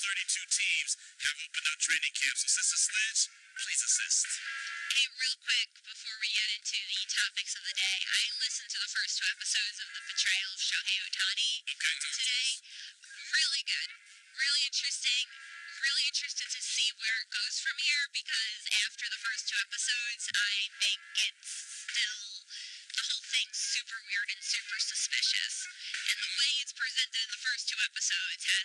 32 teams have opened up training camps. So, Sister Sledge, please assist. Hey, real quick, before we get into the topics of the day, I listened to the first 2 episodes of The Betrayal of Shohei Ohtani today. Really good. Really interesting. Really interested to see where it goes from here, because after the first 2 episodes, I think it's still, the whole thing's super weird and super suspicious. And the way it's presented in the first 2 episodes has